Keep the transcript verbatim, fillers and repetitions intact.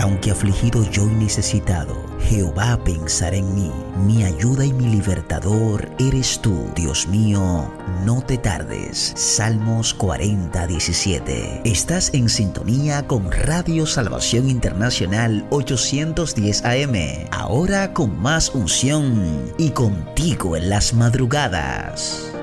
Aunque afligido yo y necesitado, Jehová pensará en mí. Mi ayuda y mi libertador eres tú. Dios mío, no te tardes. Salmos cuarenta, diecisiete. Estás en sintonía con Radio Salvación Internacional ochocientos diez A M. Ahora con más unción y contigo en las madrugadas.